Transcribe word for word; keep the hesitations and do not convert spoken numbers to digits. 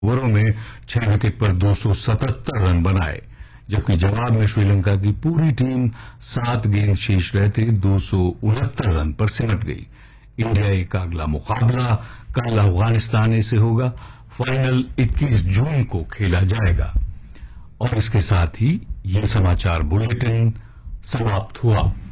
ओवरों में छह विकेट पर दो सौ सतहत्तर रन बनाए, जबकि जवाब में श्रीलंका की पूरी टीम सात गेंद शेष रहते दो सौ उनहत्तर रन पर सिमट गई। इंडिया का अगला मुकाबला कल अफगानिस्तान से होगा। फाइनल इक्कीस जून को खेला जाएगा। और इसके साथ ही ये समाचार बुलेटिन समाप्त हुआ।